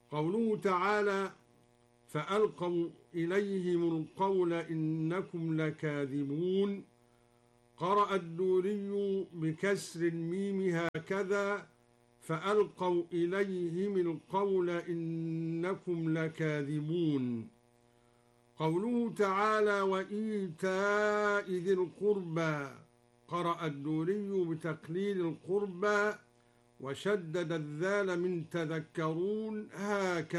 قوله تعالى: فألقوا إليهم القول إنكم لكاذبون. قرأ الدوري بكسر الميم هكذا: فألقوا إليهم القول إنكم لكاذبون. قوله تعالى: وإيتاء ذي القربى. قرأ الدوري بتقليل القربى وشدد الذال من تذكرون هكذا.